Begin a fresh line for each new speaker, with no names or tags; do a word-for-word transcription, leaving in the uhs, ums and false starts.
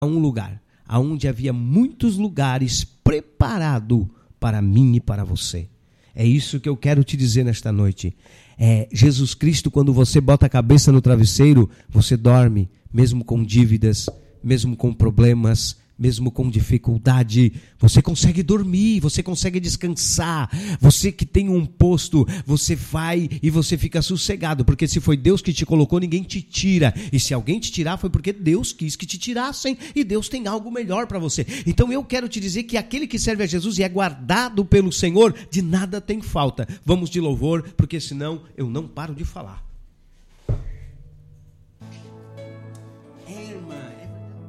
a um lugar, aonde havia muitos lugares preparados para mim e para você. É isso que eu quero te dizer nesta noite. É, Jesus Cristo, quando você bota a cabeça no travesseiro, você dorme, mesmo com dívidas, mesmo com problemas, mesmo com dificuldade, você consegue dormir, você consegue descansar. Você que tem um posto, você vai e você fica sossegado, porque se foi Deus que te colocou, ninguém te tira. E se alguém te tirar, foi porque Deus quis que te tirassem, e Deus tem algo melhor para você. Então eu quero te dizer que aquele que serve a Jesus e é guardado pelo Senhor, de nada tem falta. Vamos de louvor, porque senão eu não paro de falar.